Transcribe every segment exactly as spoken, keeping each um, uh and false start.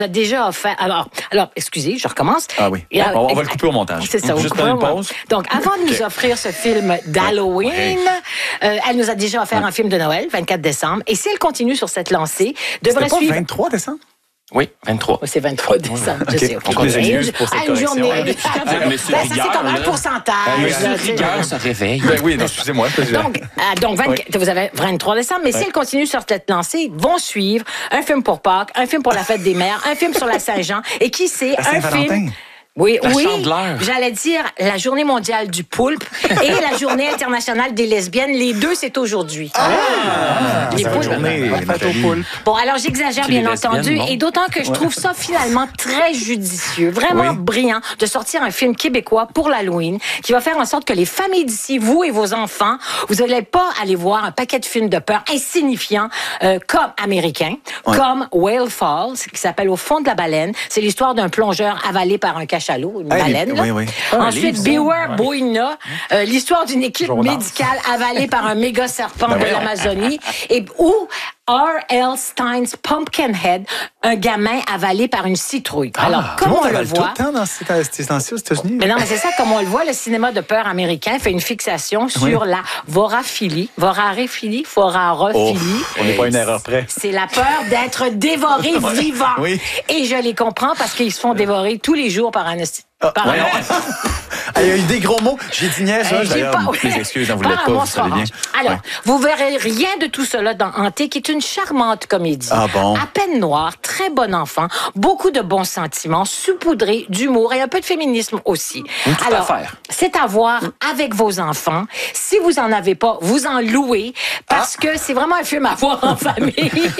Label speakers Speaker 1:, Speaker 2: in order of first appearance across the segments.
Speaker 1: a déjà offert. Alors, alors, excusez, je recommence.
Speaker 2: Ah oui.
Speaker 1: Et,
Speaker 2: on, on va le couper au montage.
Speaker 1: C'est ça.
Speaker 2: Juste une pause.
Speaker 1: Donc, avant de nous offrir ce film d'Halloween, ouais. euh, elle nous a déjà offert ouais. un film de Noël, vingt-quatre décembre. Et si elle continue sur cette lancée, devrait
Speaker 2: C'était pas
Speaker 1: suivre.
Speaker 2: vingt-trois décembre?
Speaker 3: Oui, vingt-trois.
Speaker 1: Oh, c'est vingt-trois décembre, je
Speaker 2: okay.
Speaker 1: sais.
Speaker 2: Okay.
Speaker 1: Okay.
Speaker 2: Excuse pour cette
Speaker 1: ah, une journée.
Speaker 2: ouais.
Speaker 1: Ah, ben, ça, c'est comme un pourcentage.
Speaker 3: Monsieur Rigueur se réveille.
Speaker 2: Ben oui, non, excusez-moi.
Speaker 1: Donc, euh, donc vingt, oui. vous avez vingt-trois décembre, mais oui. si elle continue sur cette lancée, vont suivre un film pour Pâques, un film pour la fête des mères, un film sur la Saint-Jean, et qui sait, un film... Oui,
Speaker 3: la
Speaker 1: oui.
Speaker 3: Chandeleur.
Speaker 1: J'allais dire la journée mondiale du poulpe et la journée internationale des lesbiennes. Les deux, c'est aujourd'hui.
Speaker 2: Ah! ah
Speaker 1: les poulpes.
Speaker 2: Journée, poulpe.
Speaker 1: Bon, alors j'exagère bien entendu, bon. et d'autant que je ouais. trouve ça finalement très judicieux, vraiment oui. brillant de sortir un film québécois pour l'Halloween qui va faire en sorte que les familles d'ici, vous et vos enfants, vous n'allez pas aller voir un paquet de films de peur insignifiants euh, comme américains, ouais. comme Whale Falls, qui s'appelle Au fond de la baleine. C'est l'histoire d'un plongeur avalé par un cachalot, une hey, baleine.
Speaker 2: Oui, oui.
Speaker 1: Ah, Ensuite, Beware ouais. Boina, euh, l'histoire d'une équipe Journal. médicale avalée par un méga serpent ben de ouais. l'Amazonie. Et où R L Stein's Pumpkinhead, un gamin avalé par une citrouille.
Speaker 2: Ah,
Speaker 1: Alors, comme on le voit...
Speaker 2: tout le temps dans ces temps-ci aux États-Unis.
Speaker 1: Mais non, mais c'est ça, comme on le voit, le cinéma de peur américain fait une fixation sur oui. la voraphilie, voraréphilie, forarophilie.
Speaker 2: Oh, on n'est pas une erreur près.
Speaker 1: C'est la peur d'être dévoré vivant.
Speaker 2: Oui.
Speaker 1: Et je les comprends parce qu'ils se font dévorer tous les jours par un...
Speaker 2: Ah, par ouais. un... Il y a eu des gros mots. J'ai dit niaise,
Speaker 1: hey,
Speaker 2: d'ailleurs.
Speaker 1: Pas...
Speaker 2: Les excuses, n'en voulez pas, vous savez bien.
Speaker 1: Alors,
Speaker 2: ouais.
Speaker 1: vous verrez rien de tout cela dans Hanté, qui est une charmante comédie.
Speaker 2: Ah bon?
Speaker 1: À peine noire, très bon enfant, beaucoup de bons sentiments, saupoudré d'humour et un peu de féminisme aussi.
Speaker 3: Une
Speaker 1: Alors,
Speaker 3: affaire.
Speaker 1: c'est à voir avec vos enfants. Si vous en avez pas, vous en louez, parce ah. que c'est vraiment un film à voir en famille.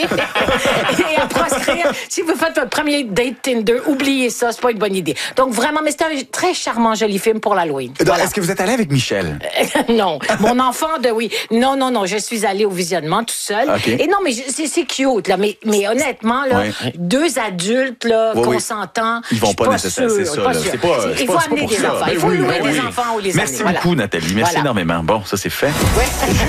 Speaker 1: Et à proscrire. Si vous faites votre premier date Tinder, oubliez ça, c'est pas une bonne idée. Donc vraiment, mais c'est un très charmant, joli film pour l'Halloween.
Speaker 2: Voilà. Est-ce que vous êtes allé avec Michel?
Speaker 1: Non. Mon enfant de oui. Non, non, non. Je suis allée au visionnement tout seul. Okay. Et non, mais c'est, c'est cute, là. Mais, mais honnêtement, là, oui. deux adultes, là, oui, consentants.
Speaker 2: Ils vont pas, pas nécessairement. C'est ça,
Speaker 1: pas
Speaker 2: là.
Speaker 1: C'est
Speaker 2: pas,
Speaker 1: il faut
Speaker 2: pas,
Speaker 1: amener des
Speaker 2: ça.
Speaker 1: enfants.
Speaker 2: Ben
Speaker 1: il faut
Speaker 2: oui,
Speaker 1: louer
Speaker 2: ben
Speaker 1: des
Speaker 2: oui.
Speaker 1: enfants ou les
Speaker 2: Merci
Speaker 1: amener.
Speaker 2: beaucoup,
Speaker 1: voilà.
Speaker 2: Nathalie. Merci voilà. énormément. Bon, ça, c'est fait.
Speaker 1: Oui.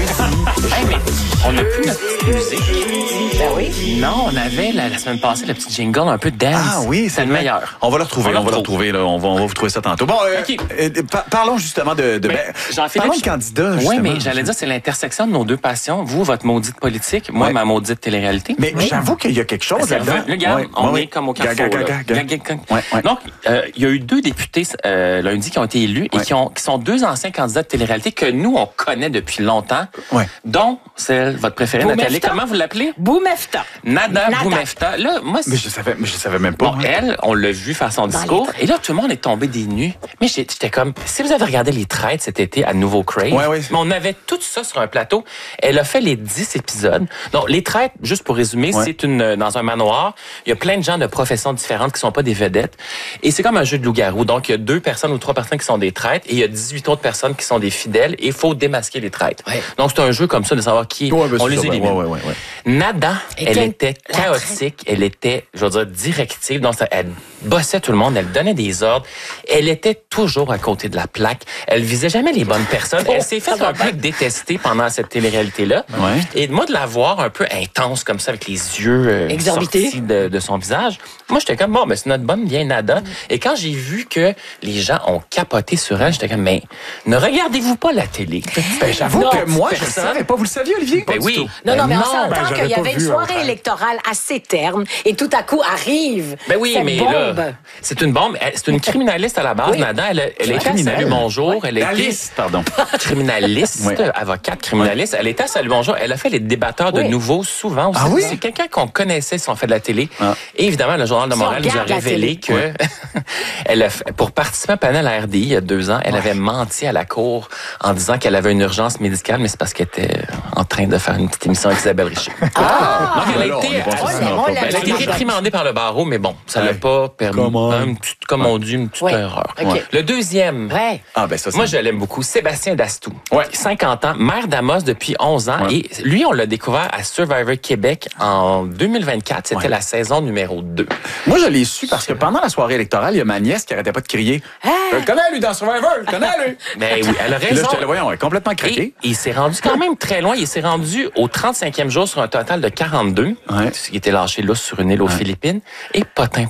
Speaker 3: Hey, mais on a plus notre petite musique.
Speaker 1: Ben oui.
Speaker 3: Non, on avait la, la semaine passée le petit jingle un peu dance.
Speaker 2: Ah oui, c'est
Speaker 3: le meilleur.
Speaker 2: On va le retrouver. On, on va le retrouver. Là. On, va, on va vous trouver ça tantôt. Bon, euh, okay. euh, par, parlons justement de. de ben, parlons de candidats.
Speaker 3: Oui, mais j'allais dire, c'est l'intersection de nos deux passions. Vous, votre maudite politique, moi, ouais. ma maudite télé-réalité.
Speaker 2: Mais oui. j'avoue qu'il y a quelque chose là-dedans.
Speaker 3: Regarde,
Speaker 2: ouais.
Speaker 3: on
Speaker 2: ouais.
Speaker 3: est comme au carrefour.
Speaker 2: Ga, ga, ga, ga, ga. Ouais, ouais.
Speaker 3: Donc, euh, il y a eu deux députés euh, lundi qui ont été élus et ouais. qui, ont, qui sont deux anciens candidats de télé-réalité que nous, on connaît depuis longtemps, ouais. dont celle, votre préférée,
Speaker 1: Boumefta.
Speaker 3: Nathalie. Comment vous l'appelez?
Speaker 1: Boumefta.
Speaker 3: Nada, Nada. Boumefta. Là, moi,
Speaker 2: mais je savais, mais je savais même pas.
Speaker 3: Bon, hein. Elle, on l'a vu faire son discours. Et là, tout le monde est tombé des nues. Mais j'étais comme, si vous avez regardé Les Traites cet été à Nouveau Crave,
Speaker 2: ouais, ouais.
Speaker 3: on avait tout ça sur un plateau. Elle a fait les dix épisodes. Donc, Les Traites, juste pour résumer, ouais. c'est une dans un manoir. Il y a plein de gens de professions différentes qui sont pas des vedettes. Et c'est comme un jeu de loup-garou. Donc, il y a deux personnes ou trois personnes qui sont des traîtres et il y a dix-huit autres personnes qui sont des fidèles et il faut démasquer les traîtres. Ouais. Donc, c'est un jeu comme ça de savoir qui
Speaker 2: ouais, ben,
Speaker 3: on les
Speaker 2: ça,
Speaker 3: élimine.
Speaker 2: Ouais, ouais, ouais, ouais.
Speaker 3: Nada, et elle était chaotique, elle était, je veux dire, directive. Donc, ça, elle bossait tout le monde, elle donnait des ordres. Elle était toujours à côté de la plaque. Elle visait jamais les bonnes personnes. Elle s'est fait un peu détester pendant cette télé-réalité-là.
Speaker 2: Ouais.
Speaker 3: Et moi, de la voir un peu intense comme ça, avec les yeux euh, sortis de, de son visage, moi, j'étais comme, bon, ben, c'est notre bonne vieille Nada. Mm. Et quand j'ai vu que les gens ont capoté sur elle, j'étais comme, mais ne regardez-vous pas la télé?
Speaker 2: Ben, j'avoue non, que moi, je ne savais pas. Vous le saviez, Olivier?
Speaker 3: Ben oui.
Speaker 1: Non, non, mais on
Speaker 3: non,
Speaker 1: s'entend
Speaker 2: ben,
Speaker 1: qu'il y avait une
Speaker 2: vu,
Speaker 1: soirée électorale assez terne et tout à coup arrive
Speaker 3: ben oui,
Speaker 1: cette
Speaker 3: mais
Speaker 1: bombe.
Speaker 3: Là, c'est une bombe. C'est une criminaliste à la base, oui. Nada. Elle, elle était à Salut Bonjour.
Speaker 2: Oui.
Speaker 3: Elle était
Speaker 2: Alice, pardon.
Speaker 3: criminaliste, oui. avocate criminaliste. Oui. Elle était à Salut Bonjour. Elle a fait les débatteurs de oui. Nouveau souvent aussi.
Speaker 2: Ah oui?
Speaker 3: C'est quelqu'un qu'on connaissait si on fait de la télé. Ah. Et évidemment, le Journal de Montréal nous a révélé que oui. elle a fait, pour participer à un panel à R D I il y a deux ans, elle ouais. avait menti à la cour en disant qu'elle avait une urgence médicale, mais c'est parce qu'elle était en train de faire une petite émission avec Isabelle Richer.
Speaker 1: Ah!
Speaker 3: Donc, elle a été, elle a été réprimandée par le barreau, mais bon, ça ne l'a pas permis. Une petite, comme on dit, une petite
Speaker 1: ouais.
Speaker 3: erreur.
Speaker 1: Okay.
Speaker 3: Le deuxième,
Speaker 1: ouais.
Speaker 2: ah, ben ça,
Speaker 3: moi je l'aime beaucoup, Sébastien Dastou,
Speaker 2: ouais.
Speaker 3: cinquante ans, maire d'Amos depuis onze ans. Ouais. Et lui, on l'a découvert à Survivor Québec en deux mille vingt-quatre. C'était ouais. la saison numéro deux.
Speaker 2: Moi, je l'ai su parce que pendant la soirée électorale, il y a ma nièce qui arrêtait pas de crier ah! « Je le connais, lui, dans Survivor! Je le connais, lui! »
Speaker 3: Mais oui, elle a raison.
Speaker 2: Et là, je te le voyais, on est complètement craqué.
Speaker 3: Et il s'est rendu quand même très loin. Il s'est rendu au trente-cinquième jour sur un total de quarante-deux, ouais. ce qui était lâché là sur une île aux ouais. Philippines. Et potin